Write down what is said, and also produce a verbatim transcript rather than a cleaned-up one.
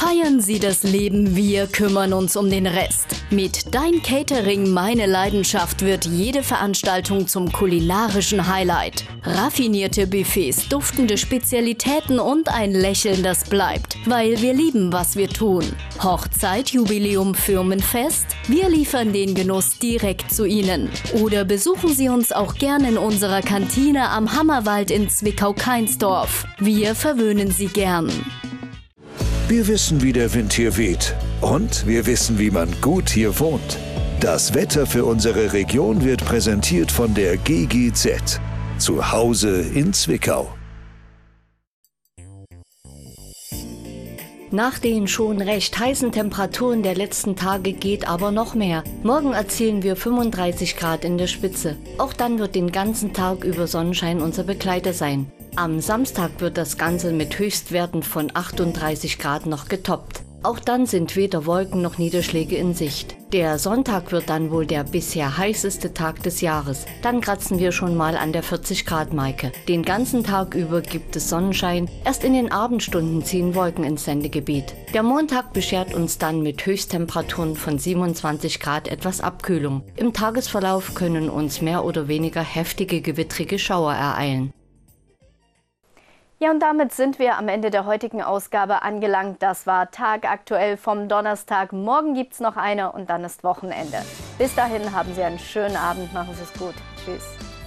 Feiern Sie das Leben, wir kümmern uns um den Rest. Mit Dein Catering, meine Leidenschaft wird jede Veranstaltung zum kulinarischen Highlight. Raffinierte Buffets, duftende Spezialitäten und ein Lächeln, das bleibt. Weil wir lieben, was wir tun. Hochzeit, Jubiläum, Firmenfest? Wir liefern den Genuss direkt zu Ihnen. Oder besuchen Sie uns auch gerne in unserer Kantine am Hammerwald in Zwickau-Kainsdorf. Wir verwöhnen Sie gern. Wir wissen, wie der Wind hier weht. Und wir wissen, wie man gut hier wohnt. Das Wetter für unsere Region wird präsentiert von der G G Z. Zu Hause in Zwickau. Nach den schon recht heißen Temperaturen der letzten Tage geht aber noch mehr. Morgen erzielen wir fünfunddreißig Grad in der Spitze. Auch dann wird den ganzen Tag über Sonnenschein unser Begleiter sein. Am Samstag wird das Ganze mit Höchstwerten von achtunddreißig Grad noch getoppt. Auch dann sind weder Wolken noch Niederschläge in Sicht. Der Sonntag wird dann wohl der bisher heißeste Tag des Jahres. Dann kratzen wir schon mal an der vierzig Grad Marke. Den ganzen Tag über gibt es Sonnenschein. Erst in den Abendstunden ziehen Wolken ins Sendegebiet. Der Montag beschert uns dann mit Höchsttemperaturen von siebenundzwanzig Grad etwas Abkühlung. Im Tagesverlauf können uns mehr oder weniger heftige gewittrige Schauer ereilen. Ja, und damit sind wir am Ende der heutigen Ausgabe angelangt. Das war Tagaktuell vom Donnerstag. Morgen gibt es noch eine und dann ist Wochenende. Bis dahin haben Sie einen schönen Abend. Machen Sie es gut. Tschüss.